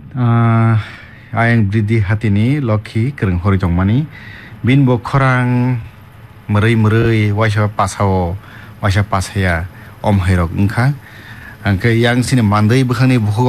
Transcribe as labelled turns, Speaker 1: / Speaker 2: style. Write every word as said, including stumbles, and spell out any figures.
Speaker 1: Uh, ayang bridi hatini lokhi kereng hori jongmani bin bo khorang merai merai waisa pasao waisa pasaya om herok engka angke yang sini mandai bukhangni buhu